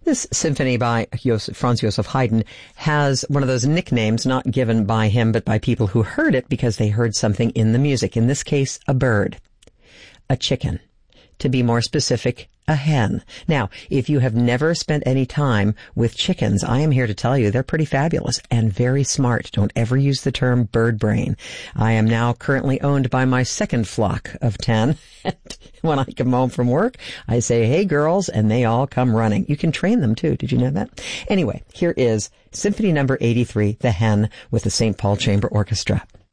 This symphony by Franz Joseph Haydn has one of those nicknames not given by him but by people who heard it because they heard something in the music. In this case, a bird, a chicken. To be more specific, a hen. Now, if you have never spent any time with chickens, I am here to tell you they're pretty fabulous and very smart. Don't ever use the term bird brain. I am now currently owned by my second flock of 10. When I come home from work, I say, hey, girls, and they all come running. You can train them, too. Did you know that? Anyway, here is Symphony Number 83, The Hen, with the St. Paul Chamber Orchestra.